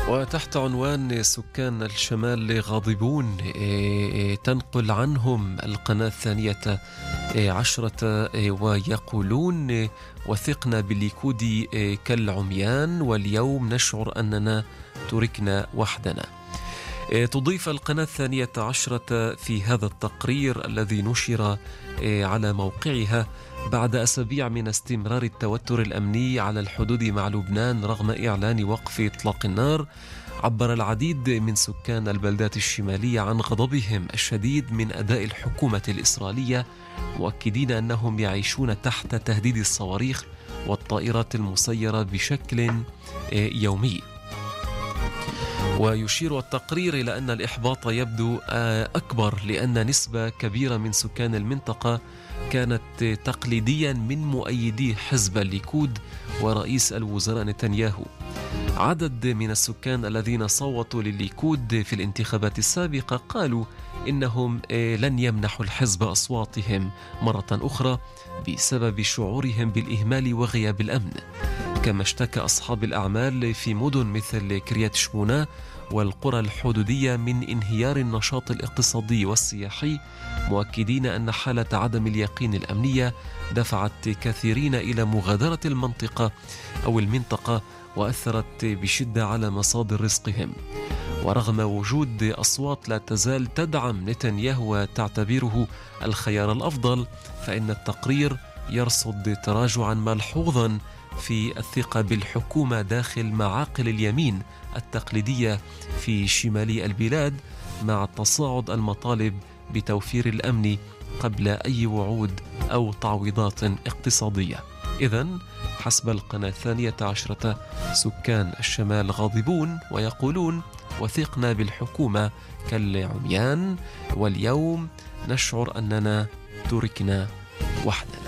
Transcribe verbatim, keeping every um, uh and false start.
وتحت عنوان سكان الشمال غاضبون، تنقل عنهم القناة الثانية عشرة ويقولون: وثقنا بالليكود كالعميان، واليوم نشعر أننا تركنا وحدنا. تضيف القناة الثانية عشرة في هذا التقرير الذي نشر على موقعها بعد أسابيع من استمرار التوتر الأمني على الحدود مع لبنان رغم إعلان وقف إطلاق النار. عبر العديد من سكان البلدات الشمالية عن غضبهم الشديد من أداء الحكومة الإسرائيلية، مؤكدين أنهم يعيشون تحت تهديد الصواريخ والطائرات المسيرة بشكل يومي. ويشير التقرير إلى أن الإحباط يبدو أكبر لأن نسبة كبيرة من سكان المنطقة كانت تقليديا من مؤيدي حزب الليكود ورئيس الوزراء نتنياهو. عدد من السكان الذين صوتوا للليكود في الانتخابات السابقة قالوا إنهم لن يمنحوا الحزب أصواتهم مرة أخرى بسبب شعورهم بالإهمال وغياب الأمن. كما اشتكى أصحاب الأعمال في مدن مثل كريات شمونة والقرى الحدودية من انهيار النشاط الاقتصادي والسياحي، مؤكدين أن حالة عدم اليقين الأمنية دفعت كثيرين إلى مغادرة المنطقة أو المنطقة وأثرت بشدة على مصادر رزقهم. ورغم وجود أصوات لا تزال تدعم نتنياهو وتعتبره الخيار الأفضل، فإن التقرير يرصد تراجعا ملحوظا في الثقة بالحكومة داخل معاقل اليمين التقليدية في شمال البلاد، مع تصاعد المطالب بتوفير الأمن قبل أي وعود أو تعويضات اقتصادية. إذن حسب القناة الثانية عشرة، سكان الشمال غاضبون ويقولون: وثقنا بالحكومة كالعميان، واليوم نشعر أننا تركنا وحدنا.